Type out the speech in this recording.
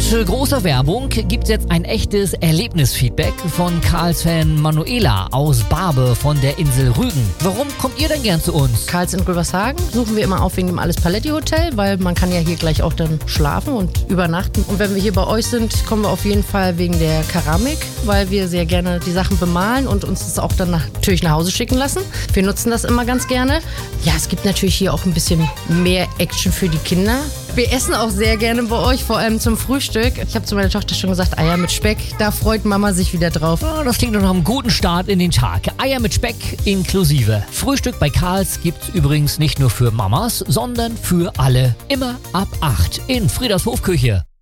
großer Werbung gibt's jetzt ein echtes Erlebnisfeedback von Karls-Fan Manuela aus Barbe von der Insel Rügen. Warum kommt ihr denn gern zu uns? Karls in Rüvershagen suchen wir immer auf wegen dem Alles Paletti Hotel, weil man kann ja hier gleich auch dann schlafen und übernachten. Und wenn wir hier bei euch sind, kommen wir auf jeden Fall wegen der Keramik, weil wir sehr gerne die Sachen bemalen und uns das auch dann natürlich nach Hause schicken lassen. Wir nutzen das immer ganz gerne. Ja, es gibt natürlich hier auch ein bisschen mehr Action für die Kinder. Wir essen auch sehr gerne bei euch, vor allem zum Frühstück. Ich habe zu meiner Tochter schon gesagt, Eier mit Speck, da freut Mama sich wieder drauf. Oh, das klingt doch nach einem guten Start in den Tag. Eier mit Speck inklusive. Frühstück bei Karls gibt's übrigens nicht nur für Mamas, sondern für alle. Immer ab 8 in Frieders Hofküche.